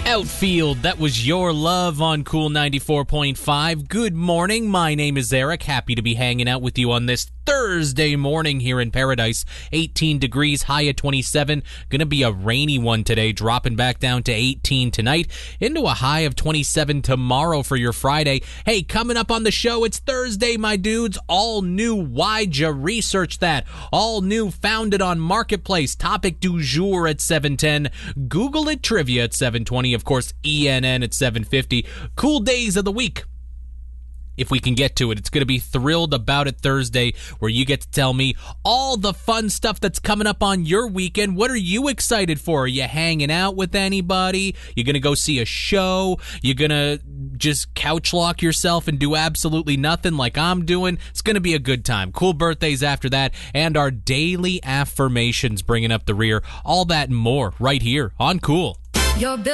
Outfield, that was Your Love on Cool 94.5. Good morning, my name is Eric. Happy to be hanging out with you on this Thursday morning here in Paradise. 18 degrees, high of 27. Gonna be a rainy one today, dropping back down to 18 tonight, into a high of 27 tomorrow for your Friday. Hey, coming up on the show, it's Thursday, my dudes. All new, why'd ya research that? All new, founded on Marketplace. Topic du jour at 7:10. Google it trivia at 7:20. Of course, ENN at 7:50. Cool days of the week, if we can get to it. It's going to be Thrilled About It Thursday, where you get to tell me all the fun stuff that's coming up on your weekend. What are you excited for? Are you hanging out with anybody? You're going to go see a show? You're going to just couch lock yourself and do absolutely nothing like I'm doing? It's going to be a good time. Cool birthdays after that, and our daily affirmations bringing up the rear. All that and more right here on Cool. Your